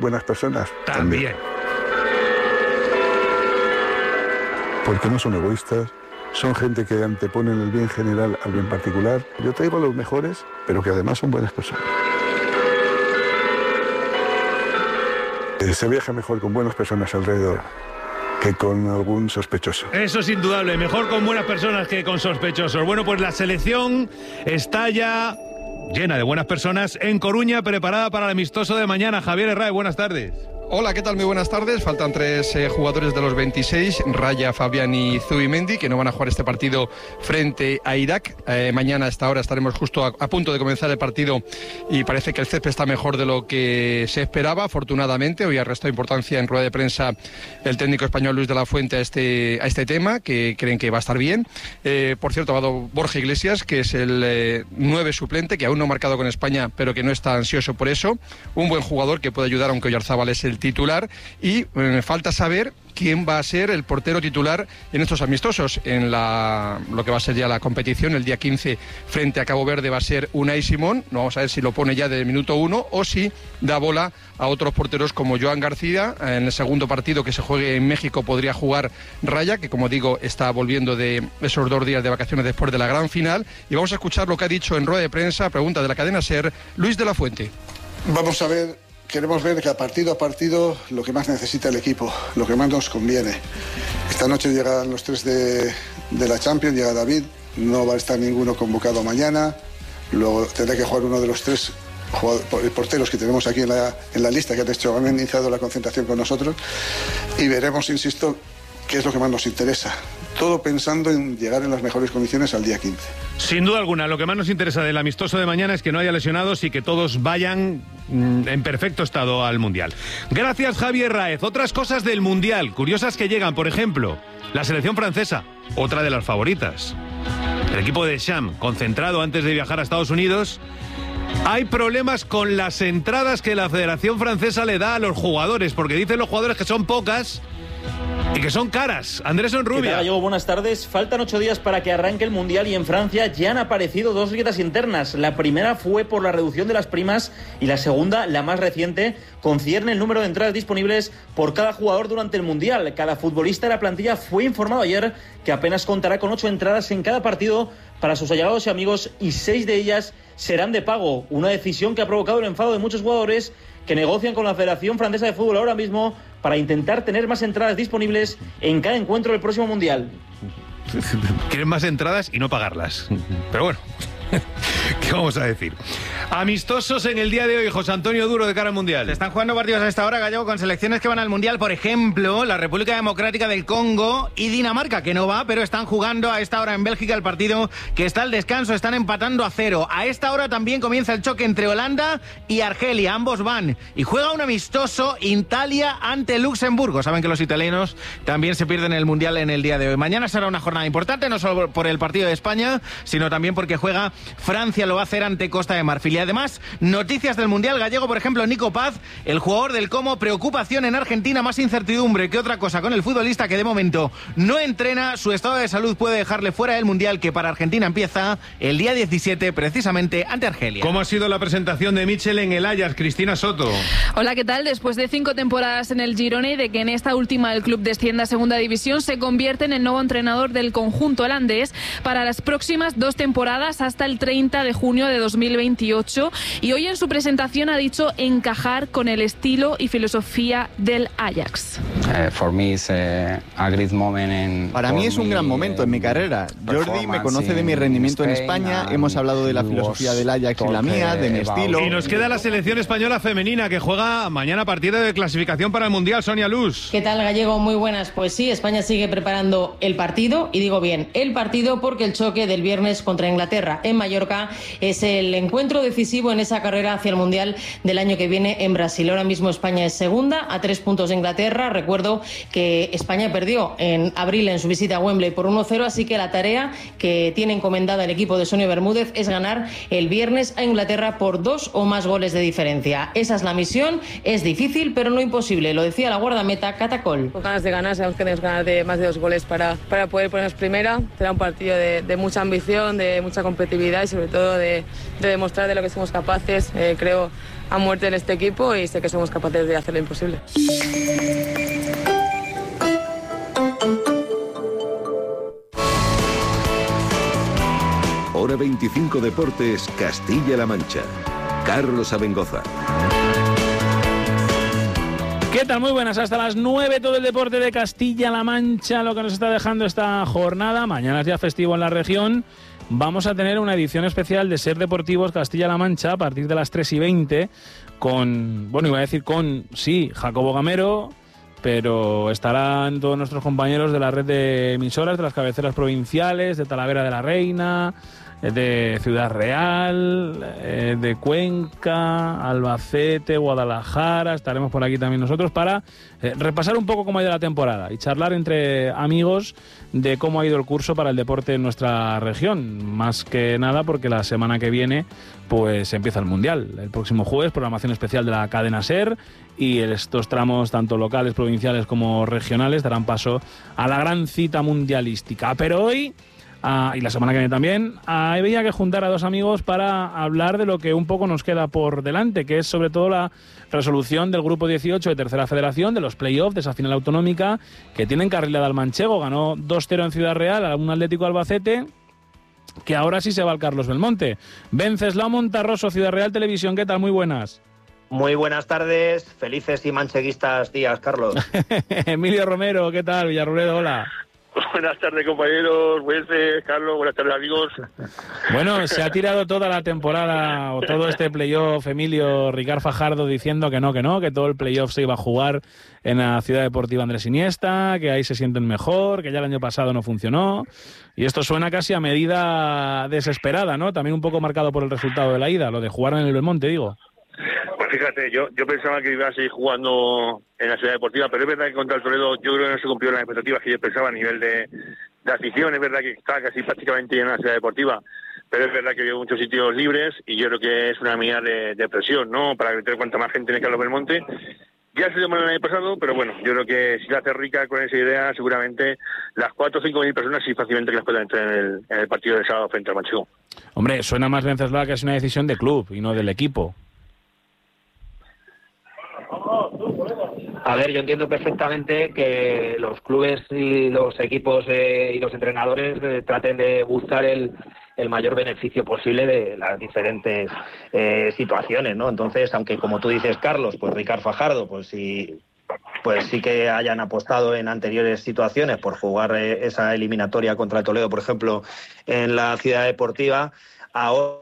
buenas personas? También. Porque no son egoístas, son gente que anteponen el bien general al bien particular. Yo traigo a los mejores, pero que además son buenas personas. Se viaja mejor con buenas personas alrededor que con algún sospechoso. Eso es indudable, mejor con buenas personas que con sospechosos. Bueno, pues la selección está ya llena de buenas personas en Coruña, preparada para el amistoso de mañana. Javier Herrera, buenas tardes. Hola, ¿qué tal? Muy buenas tardes. Faltan 3 jugadores de los 26, Raya, Fabián y Zubimendi, que no van a jugar este partido frente a Irak. Mañana a esta hora estaremos justo a punto de comenzar el partido y parece que el césped está mejor de lo que se esperaba, afortunadamente. Hoy ha restado importancia en rueda de prensa el técnico español Luis de la Fuente a este tema, que creen que va a estar bien. Por cierto, ha dado Borja Iglesias, que es el 9 suplente, que aún no ha marcado con España, pero que no está ansioso por eso. Un buen jugador que puede ayudar, aunque Oyarzábal es el titular, y me falta saber quién va a ser el portero titular en estos amistosos. En lo que va a ser ya la competición, el día 15 frente a Cabo Verde, va a ser Unai Simón. No vamos a ver si lo pone ya desde el minuto 1 o si da bola a otros porteros como Joan García. En el segundo partido que se juegue en México podría jugar Raya, que como digo está volviendo de esos 2 días de vacaciones después de la gran final. Y vamos a escuchar lo que ha dicho en rueda de prensa, pregunta de la cadena SER, Luis de la Fuente. Vamos a ver. Queremos ver que a partido lo que más necesita el equipo, lo que más nos conviene. Esta noche llegan los 3 de la Champions, llega David, no va a estar ninguno convocado mañana, luego tendrá que jugar uno de los 3 porteros que tenemos aquí en la lista, que han iniciado la concentración con nosotros, y veremos, insisto, qué es lo que más nos interesa. Todo pensando en llegar en las mejores condiciones al día 15. Sin duda alguna, lo que más nos interesa del amistoso de mañana es que no haya lesionados y que todos vayan en perfecto estado al Mundial. Gracias, Javier Raez. Otras cosas del Mundial, curiosas que llegan, por ejemplo, la selección francesa, otra de las favoritas. El equipo de Deschamps, concentrado antes de viajar a Estados Unidos. Hay problemas con las entradas que la Federación Francesa le da a los jugadores, porque dicen los jugadores que son pocas y que son caras. Andrés Onrubia. Gallego, buenas tardes. Faltan 8 días para que arranque el Mundial y en Francia ya han aparecido 2 grietas internas. La primera fue por la reducción de las primas y la segunda, la más reciente, concierne el número de entradas disponibles por cada jugador durante el Mundial. Cada futbolista de la plantilla fue informado ayer que apenas contará con 8 entradas en cada partido para sus allegados y amigos, y 6 de ellas serán de pago. Una decisión que ha provocado el enfado de muchos jugadores que negocian con la Federación Francesa de Fútbol ahora mismo para intentar tener más entradas disponibles en cada encuentro del próximo Mundial. Quieren más entradas y no pagarlas. Pero bueno, ¿qué vamos a decir? Amistosos en el día de hoy, José Antonio Duro, de cara al Mundial. Están jugando partidos a esta hora, Gallego, con selecciones que van al Mundial. Por ejemplo, la República Democrática del Congo y Dinamarca, que no va, pero están jugando a esta hora en Bélgica el partido que está al descanso. Están empatando a 0. A esta hora también comienza el choque entre Holanda y Argelia. Ambos van. Y juega un amistoso Italia ante Luxemburgo. Saben que los italianos también se pierden el Mundial en el día de hoy. Mañana será una jornada importante, no solo por el partido de España, sino también porque juega Francia, lo va a hacer ante Costa de Marfil. Y además, noticias del Mundial, Gallego, por ejemplo, Nico Paz, el jugador del Como, preocupación en Argentina, más incertidumbre que otra cosa con el futbolista, que de momento no entrena. Su estado de salud puede dejarle fuera del Mundial, que para Argentina empieza el día 17, precisamente ante Argelia. ¿Cómo ha sido la presentación de Michel en el Ajax, Cristina Soto? Hola, ¿qué tal? Después de 5 temporadas en el Girona y de que en esta última el club descienda a segunda división, se convierte en el nuevo entrenador del conjunto holandés para las próximas 2 temporadas hasta el 30 de junio de 2028. Y hoy en su presentación ha dicho encajar con el estilo y filosofía del Ajax. Para mí es un gran momento en mi carrera. Jordi me conoce de mi rendimiento en España, hemos hablado de la filosofía del Ajax y la mía, de mi estilo. Y nos queda la selección española femenina, que juega mañana partido de clasificación para el Mundial. Sonia Luz. ¿Qué tal, Gallego? Muy buenas. Pues sí, España sigue preparando el partido, y digo bien, el partido, porque el choque del viernes contra Inglaterra en Mallorca es el encuentro decisivo en esa carrera hacia el Mundial del año que viene en Brasil. Ahora mismo España es segunda, a 3 puntos de Inglaterra. Recuerdo que España perdió en abril en su visita a Wembley por 1-0, así que la tarea que tiene encomendada el equipo de Sonia Bermúdez es ganar el viernes a Inglaterra por 2 o más goles de diferencia. Esa es la misión, es difícil pero no imposible, lo decía la guardameta Catacol. Con ganas de ganar, sabemos que tenemos ganas de más de 2 goles para poder ponernos primera. Será un partido de mucha ambición, de mucha competitividad y sobre todo de demostrar de lo que somos capaces. Creo a muerte en este equipo y sé que somos capaces de hacer lo imposible. Hora 25 Deportes, Castilla-La Mancha. Carlos Abengoza. ¿Qué tal? Muy buenas, hasta las 9 todo el deporte de Castilla-La Mancha, lo que nos está dejando esta jornada. Mañana es día festivo en la región. Vamos a tener una edición especial de Ser Deportivos Castilla-La Mancha a partir de las 3:20 con, Jacobo Gamero, pero estarán todos nuestros compañeros de la red de emisoras, de las cabeceras provinciales, de Talavera de la Reina, de Ciudad Real, de Cuenca, Albacete, Guadalajara. Estaremos por aquí también nosotros para repasar un poco cómo ha ido la temporada y charlar entre amigos de cómo ha ido el curso para el deporte en nuestra región. Más que nada porque la semana que viene pues empieza el Mundial. El próximo jueves, programación especial de la cadena SER, y estos tramos tanto locales, provinciales como regionales darán paso a la gran cita mundialística. Pero hoy y la semana que viene también, había que juntar a dos amigos para hablar de lo que un poco nos queda por delante, que es sobre todo la resolución del Grupo 18 de Tercera Federación, de los play-offs de esa final autonómica, que tiene encarrilada al Manchego. Ganó 2-0 en Ciudad Real a un Atlético Albacete, que ahora sí se va al Carlos Belmonte. Venceslao Monterroso, Ciudad Real Televisión, ¿qué tal? Muy buenas. Muy buenas tardes, felices y mancheguistas días, Carlos. Emilio Romero, ¿qué tal? Villarruedo, hola. Buenas tardes, compañeros. Carlos, buenas tardes, amigos. Bueno, se ha tirado toda la temporada o todo este playoff, Emilio, Ricard Fajardo diciendo que no, que todo el playoff se iba a jugar en la Ciudad Deportiva Andrés Iniesta, que ahí se sienten mejor, que ya el año pasado no funcionó. Y esto suena casi a medida desesperada, ¿no? También un poco marcado por el resultado de la ida, lo de jugar en el Belmonte, digo. Pues fíjate, yo pensaba que iba a seguir jugando en la Ciudad Deportiva, pero es verdad que contra el Toledo yo creo que no se cumplieron las expectativas que yo pensaba a nivel de afición. Es verdad que está casi prácticamente en la Ciudad Deportiva, pero es verdad que había muchos sitios libres y yo creo que es una medida de presión, ¿no? Para meter cuanta más gente en el Carlos Belmonte. Ya se demoró el año pasado, pero bueno, yo creo que si la hace rica con esa idea, seguramente las 4 o 5 mil personas sí fácilmente que las puedan entrar en el partido del sábado frente al Manchego. Hombre, suena más Venceslao que es una decisión de club y no del equipo. A ver, yo entiendo perfectamente que los clubes y los equipos y los entrenadores traten de buscar el mayor beneficio posible de las diferentes situaciones, ¿no? Entonces, aunque como tú dices, Carlos, pues Ricard Fajardo, pues sí que hayan apostado en anteriores situaciones por jugar esa eliminatoria contra el Toledo, por ejemplo, en la Ciudad Deportiva, ahora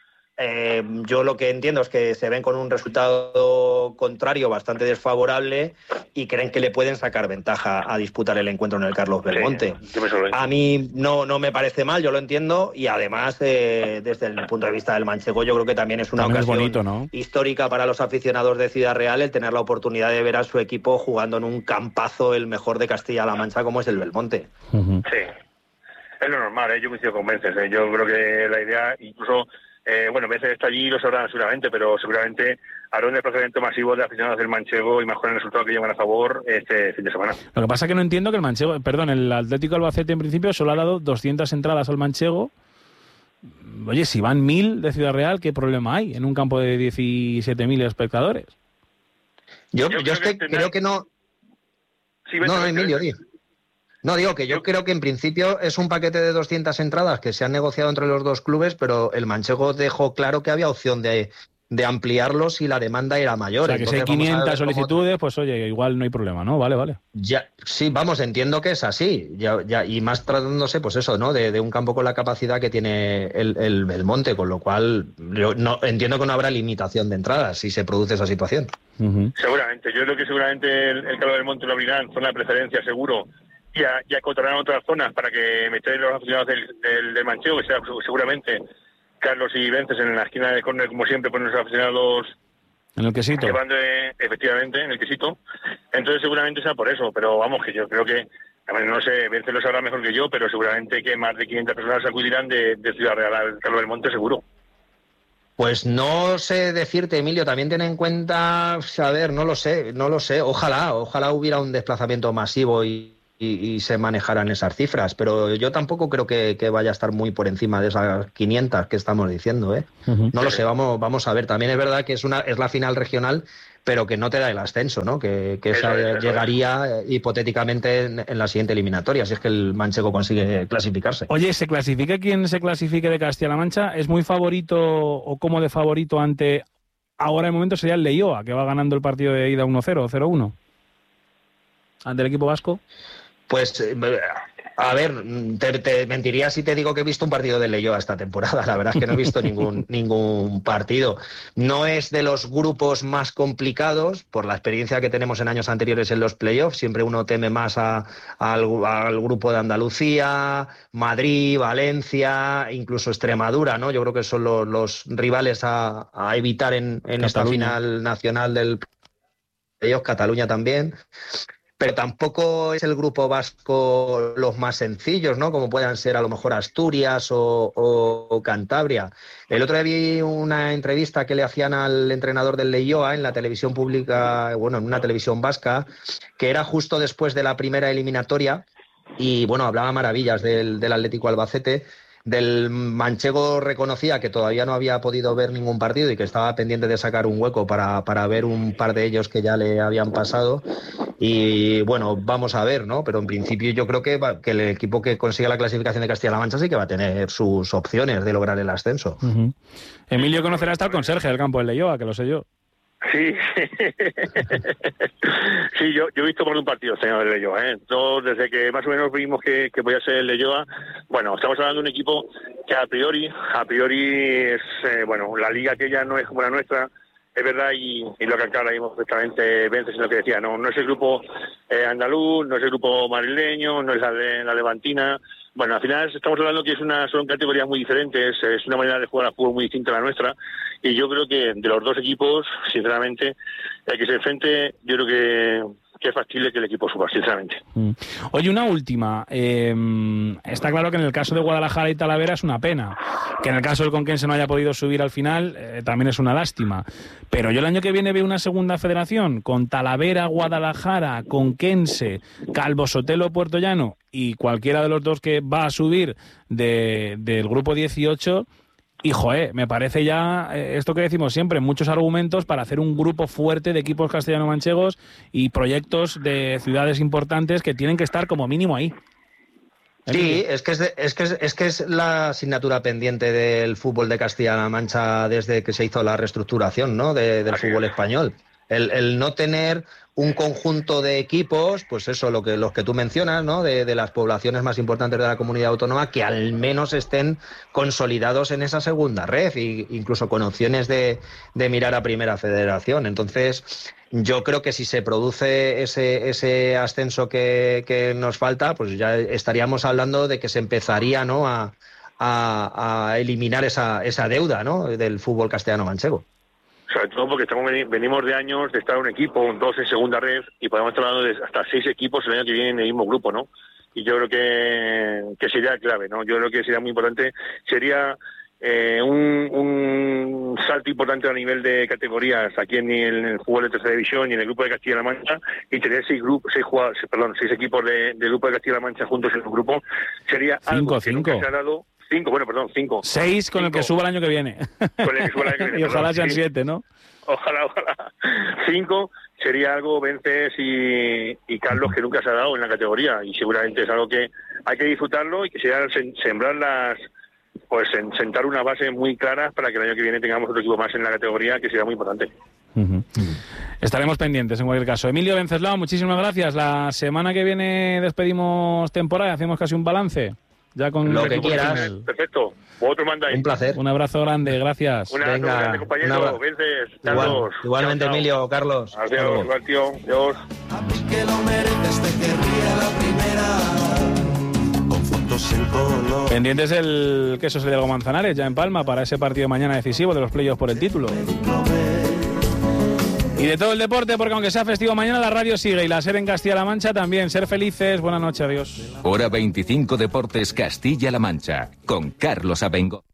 yo lo que entiendo es que se ven con un resultado contrario bastante desfavorable y creen que le pueden sacar ventaja a disputar el encuentro en el Carlos Belmonte. A mí no me parece mal, yo lo entiendo, y además desde el punto de vista del manchego yo creo que también es una ocasión bonito, ¿no? histórica para los aficionados de Ciudad Real el tener la oportunidad de ver a su equipo jugando en un campazo el mejor de Castilla-La Mancha como es el Belmonte. Sí, es lo normal, yo me estoy convencido. Yo creo que la idea, incluso veces está allí, lo sabrán seguramente, pero seguramente hará un desplazamiento masivo de aficionados del Manchego y mejor el resultado que llevan a favor este fin de semana. Lo que pasa es que no entiendo que el Atlético Albacete en principio solo ha dado 200 entradas al Manchego. Oye, si van 1000 de Ciudad Real, ¿qué problema hay en un campo de 17.000 espectadores? Yo creo que no... Sí, no, Emilio, di. No, digo que yo creo que en principio es un paquete de 200 entradas que se han negociado entre los dos clubes, pero el Manchego dejó claro que había opción de ampliarlo si la demanda era mayor. O sea, que si hay 500 solicitudes, pues oye, igual no hay problema, ¿no? Vale. Ya, sí, vamos, entiendo que es así. Ya, y más tratándose, pues eso, ¿no? De un campo con la capacidad que tiene el Belmonte, con lo cual yo no entiendo que no habrá limitación de entradas si se produce esa situación. Seguramente. Yo creo que seguramente el Carlos Belmonte lo abrirá en zona de preferencia, seguro. Y acotarán otras zonas para que metan los aficionados del Manchego, que sea seguramente Carlos y Vences en la esquina de córner, como siempre, ponen los aficionados en el quesito. Efectivamente, en el quesito. Entonces seguramente sea por eso, pero vamos, que yo creo que, no sé, Vences lo sabrá mejor que yo, pero seguramente que más de 500 personas acudirán de Ciudad Real al Carlos Belmonte, seguro. Pues no sé decirte, Emilio, también ten en cuenta, a ver, no lo sé, ojalá hubiera un desplazamiento masivo y y se manejaran esas cifras, pero yo tampoco creo que vaya a estar muy por encima de esas 500 que estamos diciendo, ¿eh? No lo sé, vamos a ver. También es verdad que es la final regional, pero que no te da el ascenso, ¿no? Que esa llegaría hipotéticamente en la siguiente eliminatoria, si es que el manchego consigue clasificarse. Oye, ¿se clasifica quien se clasifique de Castilla-La Mancha? ¿Es muy favorito o como de favorito ante... Ahora el momento sería el Leioa, que va ganando el partido de ida 1-0, 0-1? ¿Ante el equipo vasco? Pues, a ver, te mentiría si te digo que he visto un partido de Leioa esta temporada. La verdad es que no he visto ningún partido. No es de los grupos más complicados, por la experiencia que tenemos en años anteriores en los playoffs. Siempre uno teme más al grupo de Andalucía, Madrid, Valencia, incluso Extremadura, ¿no? Yo creo que son los rivales a evitar en esta final nacional del playoff, Cataluña también. Pero tampoco es el grupo vasco los más sencillos, ¿no? Como puedan ser a lo mejor Asturias o Cantabria. El otro día vi una entrevista que le hacían al entrenador del Leioa en la televisión pública, bueno, en una televisión vasca, que era justo después de la primera eliminatoria y, bueno, hablaba maravillas del Atlético Albacete. Del manchego reconocía que todavía no había podido ver ningún partido y que estaba pendiente de sacar un hueco para ver un par de ellos que ya le habían pasado. Y bueno, vamos a ver, ¿no? Pero en principio yo creo que el equipo que consiga la clasificación de Castilla-La Mancha sí que va a tener sus opciones de lograr el ascenso. Emilio conocerá hasta el conserje del campo del Leioa, que lo sé yo. Sí, sí, yo he visto por un partido, señor Leioa, ¿eh? Desde que más o menos vimos que podía ser el Leioa, bueno, estamos hablando de un equipo que a priori es, bueno, la liga aquella no es como la nuestra, es verdad, y lo que acá ahora vimos perfectamente Vences, lo que decía, no es el grupo andaluz, no es el grupo madrileño, no es la levantina. Bueno, al final estamos hablando que son categorías muy diferentes, es una manera de jugar al fútbol muy distinta a la nuestra, y yo creo que de los dos equipos, sinceramente, el que se enfrente, yo creo que es factible que el equipo suba, sinceramente. Oye, una última. Está claro que en el caso de Guadalajara y Talavera es una pena. Que en el caso del Conquense no haya podido subir al final también es una lástima. Pero yo el año que viene veo una segunda federación con Talavera, Guadalajara, Conquense, Calvo Sotelo, Puerto Llano y cualquiera de los dos que va a subir del grupo 18... Y, me parece ya, esto que decimos siempre, muchos argumentos para hacer un grupo fuerte de equipos castellano-manchegos y proyectos de ciudades importantes que tienen que estar como mínimo ahí. Sí, es que es la asignatura pendiente del fútbol de Castilla-La Mancha desde que se hizo la reestructuración, ¿no? del fútbol español. El no tener un conjunto de equipos, pues eso, los que tú mencionas, ¿no? De las poblaciones más importantes de la comunidad autónoma, que al menos estén consolidados en esa segunda red, e incluso con opciones de mirar a primera federación. Entonces, yo creo que si se produce ese ascenso que nos falta, pues ya estaríamos hablando de que se empezaría, ¿no? a eliminar esa deuda, ¿no? del fútbol castellano-manchego. Sobre todo porque venimos de años de estar un equipo, dos en segunda red, y podemos estar hablando de hasta 6 equipos el año que viene en el mismo grupo, ¿no? Y yo creo que sería clave, ¿no? Yo creo que sería muy importante, sería un salto importante a nivel de categorías aquí en el fútbol de tercera división y en el grupo de Castilla-La Mancha, y tener 6 equipos del grupo de Castilla-La Mancha juntos en un grupo, sería algo que nunca se ha dado. 5. 6 con el que suba el año que viene. Con el que suba el año que viene. Y ojalá sean 7, ¿no? Ojalá. 5 sería algo, Vences y Carlos, que nunca se ha dado en la categoría, y seguramente es algo que hay que disfrutarlo y que sea sembrar sentar unas bases muy claras para que el año que viene tengamos otro equipo más en la categoría, que será muy importante. Estaremos pendientes en cualquier caso. Emilio Venceslao, muchísimas gracias. La semana que viene despedimos temporada y hacemos casi un balance. Ya con lo que quieras. Perfecto. Vosotros mandáis. Un placer. Un abrazo grande, gracias. Un abrazo grande, compañero. Vences, Carlos. Igualmente, chao. Emilio, Carlos. Adiós, igual, tío. Adiós. A mí que lo mereces, te querría la primera. Con fotos en color. Pendientes el queso de Diego Manzanares, ya en Palma, para ese partido mañana decisivo de los playoffs por el título. Y de todo el deporte, porque aunque sea festivo mañana, la radio sigue y la SER en Castilla-La Mancha también. Ser felices, buenas noches, adiós. Hora 25 Deportes Castilla-La Mancha, con Carlos Abengo.